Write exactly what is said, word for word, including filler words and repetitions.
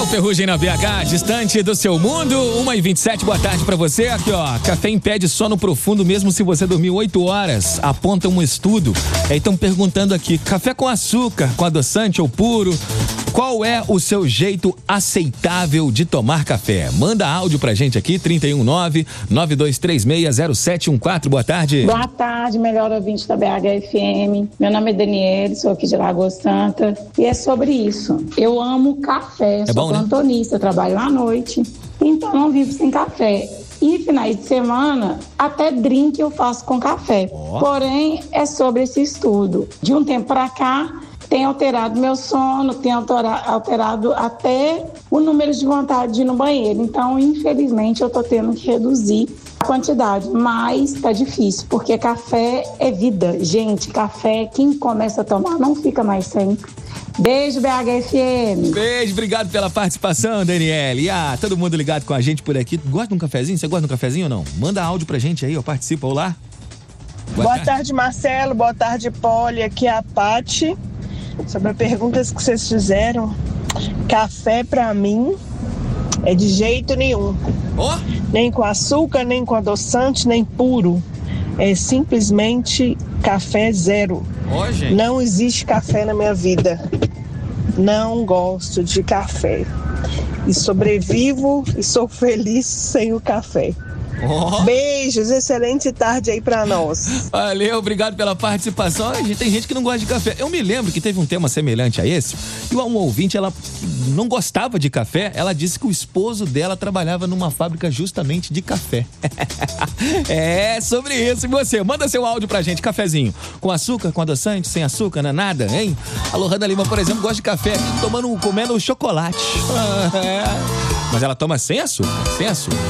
Alô, Ferrugem na B H, distante do seu mundo, uma e vinte e sete, boa tarde pra você. Aqui, ó, café impede sono profundo mesmo se você dormir oito horas, aponta um estudo. Aí estão perguntando aqui, café com açúcar, com adoçante ou puro? Qual é o seu jeito aceitável de tomar café? Manda áudio pra gente aqui, trinta e um, nove, nove dois três seis, zero sete um quatro, boa tarde. Boa tarde, melhor ouvinte da B H F M. Meu nome é Daniele, sou aqui de Lagoa Santa e é sobre isso. Eu amo café, é sou bom, plantonista, né? Trabalho à noite, então não vivo sem café. E finais de semana, até drink eu faço com café. Oh. Porém, é sobre esse estudo. De um tempo pra cá, tem alterado meu sono, tem alterado até o número de vontade de ir no banheiro. Então, infelizmente, eu tô tendo que reduzir a quantidade, mas tá difícil, porque café é vida. Gente, café, quem começa a tomar não fica mais sem. Beijo, B H F M. Beijo, obrigado pela participação, Daniele. Ah, todo mundo ligado com a gente por aqui. Gosta de um cafezinho? Você gosta de um cafezinho ou não? Manda áudio pra gente aí, ó, participa. Olá. Boa, Boa tarde. tarde, Marcelo. Boa tarde, Poli. Aqui é a Pati. Sobre as perguntas que vocês fizeram, café pra mim é de jeito nenhum. Oh. Nem com açúcar, nem com adoçante, nem puro. É simplesmente café zero. Oh, gente. Não existe café na minha vida. Não gosto de café. E sobrevivo e sou feliz sem o café. Oh. Beijos, excelente tarde aí pra nós. Valeu, obrigado pela participação. Tem gente que não gosta de café. Eu me lembro que teve um tema semelhante a esse, e uma ouvinte, ela não gostava de café. Ela disse que o esposo dela trabalhava numa fábrica justamente de café. É sobre isso. E você, manda seu áudio pra gente, cafezinho com açúcar, com adoçante, sem açúcar, não é nada, hein? A Lohana Lima, por exemplo, gosta de café aqui, tomando, comendo chocolate. É. Mas ela toma sem açúcar, sem açúcar.